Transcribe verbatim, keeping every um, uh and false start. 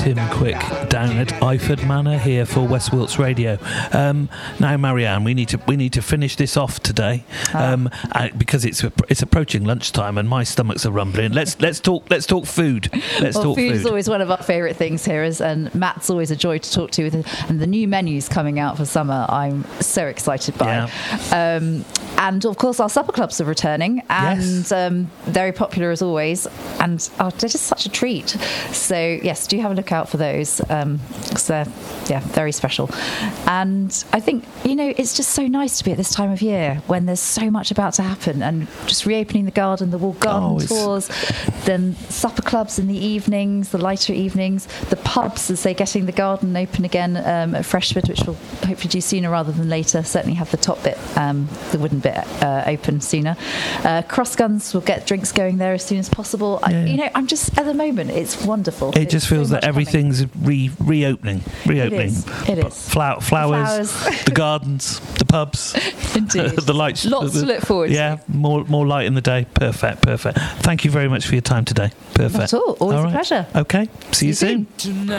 Tim Quick down at Iford Manor here for West Wilts Radio. Um, now, Marianne, we need to we need to finish this off today um, uh, because it's it's approaching lunchtime and my stomachs are rumbling. Let's let's talk let's talk food. Let's well, talk food food. is always one of our favourite things here, is, and Matt's always a joy to talk to. And the new menus coming out for summer, I'm so excited by. Yeah. Um, and of course, our supper clubs are returning, and Yes. um, very popular as always. And oh, they're just such a treat. So yes, do have a look out for those. Um, 'cause they're yeah very special. And I think, you know, it's just so nice to be at this time of year when there's so much about to happen, and just reopening the garden, the wall garden Oh, it's- tours, then supper clubs in the evenings, the lighter evenings, the pubs as they're getting the garden open again um, at Freshford, which we'll hopefully do sooner rather than later. Certainly have the top bit, um, the wooden bit, uh, open sooner. Uh, Cross Guns will get drinks going there as soon as possible. I, Yeah. you know, I'm just, at the moment, it's wonderful. It It's just so feels that much coming. everything's re reopening, reopening. is, it is. Flower, flowers, flowers. the gardens, the pubs, Indeed. the lights. Lots the, to look forward yeah, to. more more light in the day. Perfect, perfect. Thank you very much for your time today. Perfect. Not at all. Always All a right. pleasure. Okay. See you See you soon. soon. Tonight